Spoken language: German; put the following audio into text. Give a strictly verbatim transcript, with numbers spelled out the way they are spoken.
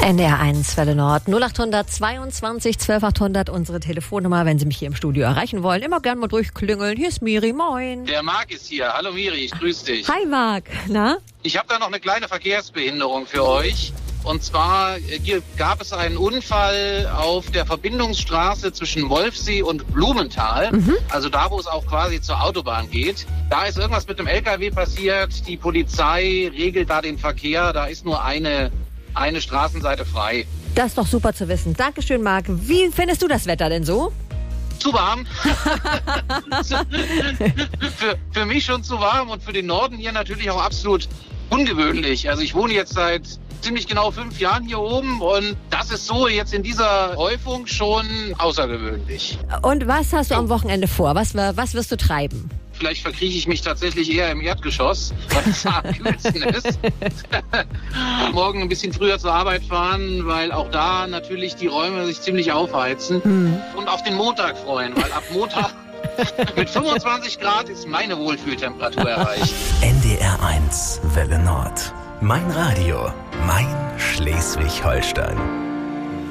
N D R eins Welle Nord null acht zweiundzwanzig zwölf achthundert, unsere Telefonnummer, wenn Sie mich hier im Studio erreichen wollen. Immer gerne mal durchklingeln. Hier ist Miri, moin. Der Marc ist hier. Hallo Miri, ich grüße dich. Hi Marc, na? Ich habe da noch eine kleine Verkehrsbehinderung für euch. Und zwar hier gab es einen Unfall auf der Verbindungsstraße zwischen Wolfsee und Blumenthal. Mhm. Also da, wo es auch quasi zur Autobahn geht. Da ist irgendwas mit dem L K W passiert. Die Polizei regelt da den Verkehr. Da ist nur eine, eine Straßenseite frei. Das ist doch super zu wissen. Dankeschön, Marc. Wie findest du das Wetter denn so? Zu warm. für, für mich schon zu warm und für den Norden hier natürlich auch absolut ungewöhnlich. Also ich wohne jetzt seit ziemlich genau fünf Jahren hier oben und das ist so jetzt in dieser Häufung schon außergewöhnlich. Und was hast du am Wochenende vor? Was, was wirst du treiben? Vielleicht verkrieche ich mich tatsächlich eher im Erdgeschoss, weil es am kühlsten ist. Morgen ein bisschen früher zur Arbeit fahren, weil auch da natürlich die Räume sich ziemlich aufheizen. Hm. Und auf den Montag freuen, weil ab Montag mit fünfundzwanzig Grad ist meine Wohlfühltemperatur erreicht. N D R eins Welle Nord. Mein Radio, mein Schleswig-Holstein.